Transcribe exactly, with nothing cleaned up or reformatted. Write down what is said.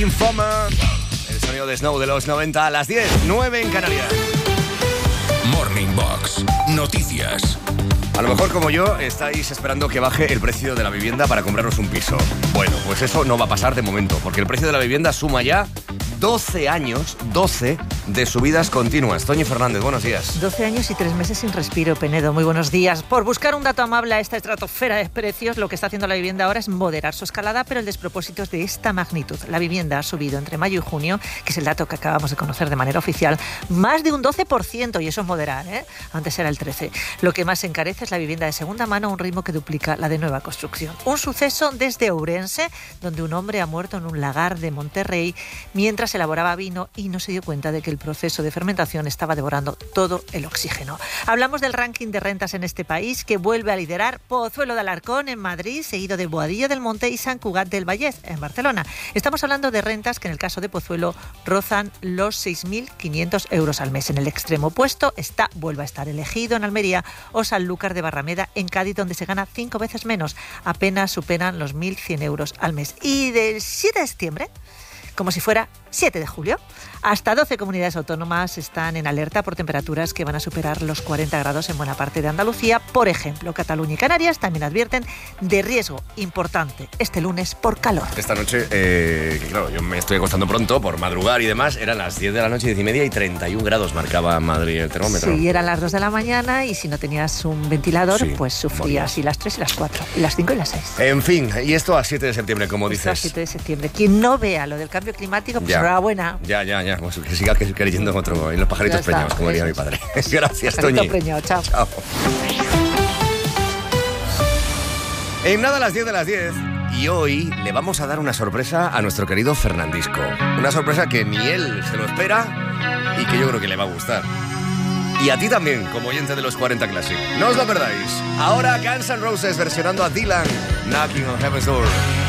Informer, el sonido de Snow de los noventa a las diez, nueve en Canarias. Morning Box, noticias. A lo mejor, como yo, estáis esperando que baje el precio de la vivienda para compraros un piso. Bueno, pues eso no va a pasar de momento, porque el precio de la vivienda suma ya doce años, doce de subidas continuas. Toñi Fernández, buenos días. doce años y tres meses sin respiro, Penedo. Muy buenos días. Por buscar un dato amable a esta estratosfera de precios, lo que está haciendo la vivienda ahora es moderar su escalada, pero el despropósito es de esta magnitud. La vivienda ha subido entre mayo y junio, que es el dato que acabamos de conocer de manera oficial, más de un doce por ciento, y eso es moderar, ¿eh? Antes era el trece por ciento. Lo que más se encarece es la vivienda de segunda mano a un ritmo que duplica la de nueva construcción. Un suceso desde Ourense, donde un hombre ha muerto en un lagar de Monterrey mientras elaboraba vino y no se dio cuenta de que el proceso de fermentación estaba devorando todo el oxígeno. Hablamos del ranking de rentas en este país, que vuelve a liderar Pozuelo de Alarcón en Madrid, seguido de Boadilla del Monte y Sant Cugat del Vallès en Barcelona. Estamos hablando de rentas que en el caso de Pozuelo rozan los seis mil quinientos euros al mes. En el extremo opuesto está, vuelve a estar elegido en Almería, o Sanlúcar de Barrameda en Cádiz, donde se gana cinco veces menos, apenas superan los mil cien euros al mes. Y del siete de septiembre, como si fuera siete de julio, hasta doce comunidades autónomas están en alerta por temperaturas que van a superar los cuarenta grados en buena parte de Andalucía. Por ejemplo, Cataluña y Canarias también advierten de riesgo importante este lunes por calor. Esta noche, eh, que claro, yo me estoy acostando pronto por madrugar y demás, eran las diez de la noche, diez y media, y treinta y un grados marcaba Madrid el termómetro. Sí, eran las dos de la mañana y si no tenías un ventilador, sí, pues sufrías. Y las tres y las cuatro, y las cinco y las seis. En fin, y esto a siete de septiembre, como Esto dices. a siete de septiembre. Quien no vea lo del cambio climático, pues Ya. enhorabuena. Ya, ya, ya. Pues que siga creyendo en otro, en los pajaritos Ya está, preñados, como diría eso mi padre. Gracias, Pajarito Toñi. preñado, chao. Chao. En nada, a las diez de las diez. Y hoy le vamos a dar una sorpresa a nuestro querido Fernandisco. Una sorpresa que ni él se lo espera y que yo creo que le va a gustar. Y a ti también, como oyente de los cuarenta Classic. No os lo perdáis. Ahora Guns N' Roses versionando a Dylan, Knocking on Heaven's Door.